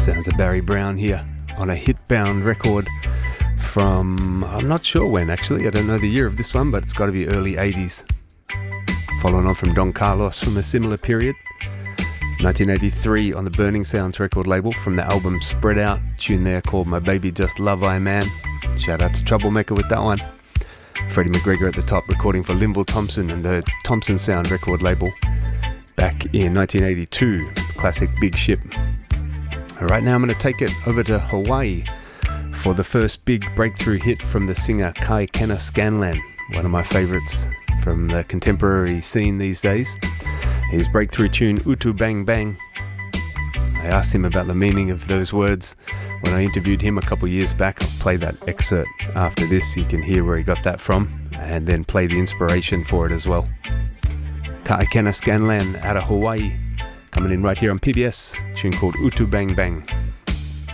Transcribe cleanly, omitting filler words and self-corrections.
Sounds of Barry Brown here on a Hitbound record from, I'm not sure when actually, I don't know the year of this one, but it's got to be early 80s. Following on from Don Carlos from a similar period. 1983 on the Burning Sounds record label from the album Spread Out, tune there called My Baby Just Love I Man. Shout out to Troublemaker with that one. Freddie McGregor at the top, recording for Linville Thompson and the Thompson Sound record label back in 1982, classic Big Ship. Right now I'm going to take it over to Hawaii for the first big breakthrough hit from the singer Kai Kena Scanlan, one of my favourites from the contemporary scene these days. His breakthrough tune Utu Bang Bang. I asked him about the meaning of those words when I interviewed him a couple years back. I'll play that excerpt after this so you can hear where he got that from and then play the inspiration for it as well. Kai Kena Scanlan out of Hawaii, coming in right here on PBS, a tune called Utu Bang Bang.